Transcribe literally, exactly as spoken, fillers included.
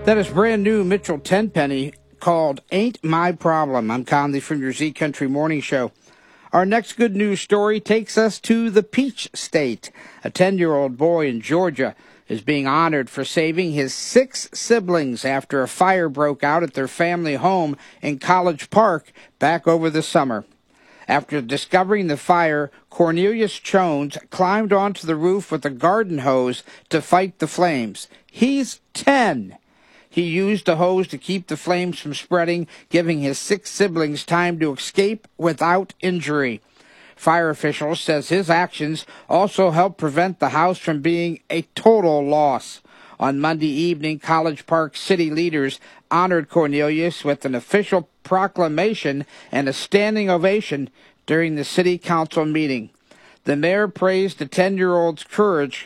That is brand new Mitchell Tenpenny called Ain't My Problem. I'm Conley from your Z Country Morning Show. Our next good news story takes us to the Peach State. A ten-year-old boy in Georgia is being honored for saving his six siblings after a fire broke out at their family home in College Park back over the summer. After discovering the fire, Cornelius Jones climbed onto the roof with a garden hose to fight the flames. He's ten. He used the hose to keep the flames from spreading, giving his six siblings time to escape without injury. Fire officials says his actions also helped prevent the house from being a total loss. On Monday evening, College Park city leaders honored Cornelius with an official proclamation and a standing ovation during the city council meeting. The mayor praised the ten-year-old's courage